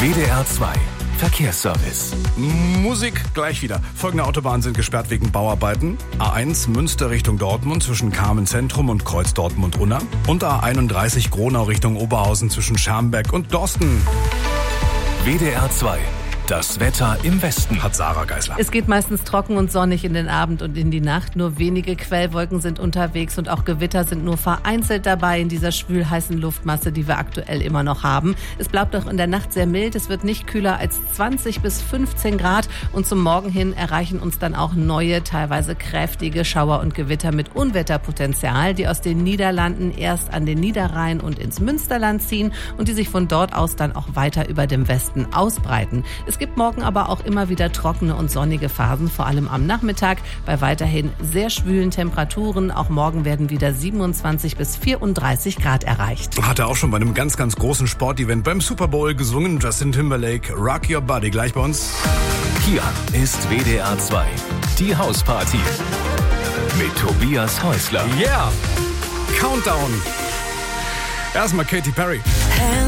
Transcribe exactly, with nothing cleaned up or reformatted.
W D R zwei Verkehrsservice. Musik gleich wieder. Folgende Autobahnen sind gesperrt wegen Bauarbeiten. A eins Münster Richtung Dortmund zwischen Kamen Zentrum und Kreuz Dortmund-Unna. Und A einunddreißig Gronau Richtung Oberhausen zwischen Schermbeck und Dorsten. W D R zwei. Das Wetter im Westen. Hat Sarah Geisler. Es geht meistens trocken und sonnig in den Abend und in die Nacht. Nur wenige Quellwolken sind unterwegs und auch Gewitter sind nur vereinzelt dabei in dieser schwülheißen Luftmasse, die wir aktuell immer noch haben. Es bleibt auch in der Nacht sehr mild. Es wird nicht kühler als zwanzig bis fünfzehn Grad. Und zum Morgen hin erreichen uns dann auch neue, teilweise kräftige Schauer und Gewitter mit Unwetterpotenzial, die aus den Niederlanden erst an den Niederrhein und ins Münsterland ziehen und die sich von dort aus dann auch weiter über dem Westen ausbreiten. Es gibt morgen aber auch immer wieder trockene und sonnige Phasen, vor allem am Nachmittag, bei weiterhin sehr schwülen Temperaturen. Auch morgen werden wieder siebenundzwanzig bis vierunddreißig Grad erreicht. Hat er auch schon bei einem ganz, ganz großen Sportevent beim Super Bowl gesungen. Justin Timberlake, Rock Your Body, gleich bei uns. Hier ist W D R zwei, die Hausparty mit Tobias Häusler. Yeah! Countdown! Erstmal Katy Perry.